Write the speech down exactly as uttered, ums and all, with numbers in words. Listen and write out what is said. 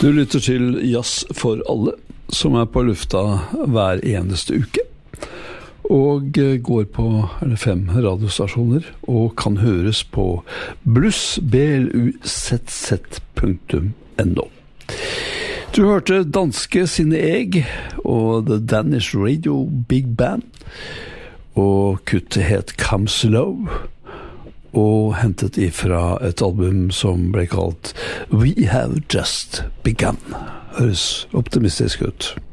Du lytter til Jazz for alle, som er på lufta hver eneste uke. Og går på eller fem radiostasjoner og kan høres på bluss b l u z z punktum n o. Du hørte danske Sine Eg og The Danish Radio Big Band, og kuttet het Come Slow, og hentet ifra et album som ble kalt We Have Just Begun. Høres optimistisk ut.